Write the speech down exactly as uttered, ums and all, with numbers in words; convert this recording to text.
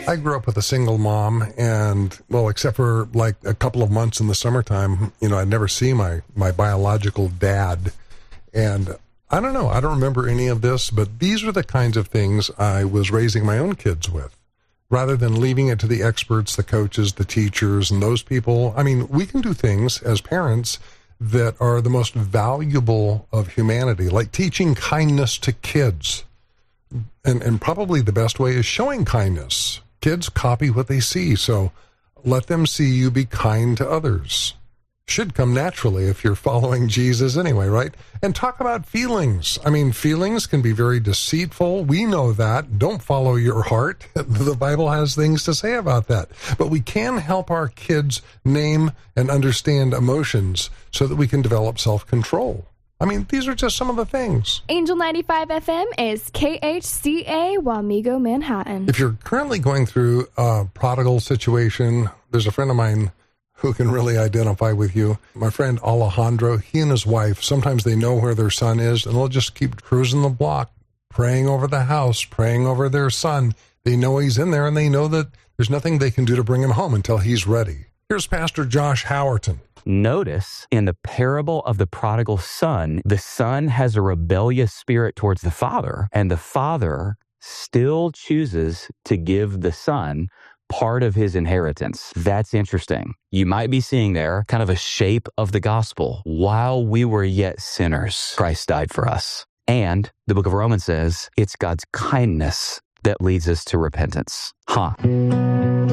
I grew up with a single mom, and, well, except for like a couple of months in the summertime, you know, I'd never see my, my biological dad. And I don't know, I don't remember any of this, but these are the kinds of things I was raising my own kids with, rather than leaving it to the experts, the coaches, the teachers, and those people. I mean, we can do things as parents that are the most valuable of humanity, like teaching kindness to kids. And, and probably the best way is showing kindness. Kids copy what they see, so let them see you be kind to others. Should come naturally if you're following Jesus anyway, right? And talk about feelings. I mean, feelings can be very deceitful. We know that. Don't follow your heart. The Bible has things to say about that. But we can help our kids name and understand emotions so that we can develop self-control. I mean, these are just some of the things. Angel ninety-five F M is K H C A, Wamego, Manhattan. If you're currently going through a prodigal situation, there's a friend of mine who can really identify with you. My friend Alejandro, he and his wife, sometimes they know where their son is, and they'll just keep cruising the block, praying over the house, praying over their son. They know he's in there, and they know that there's nothing they can do to bring him home until he's ready. Here's Pastor Josh Howerton. Notice in the parable of the prodigal son, the son has a rebellious spirit towards the father, and the father still chooses to give the son part of his inheritance. That's interesting. You might be seeing there kind of a shape of the gospel. While we were yet sinners, Christ died for us. And the book of Romans says it's God's kindness that leads us to repentance. Huh.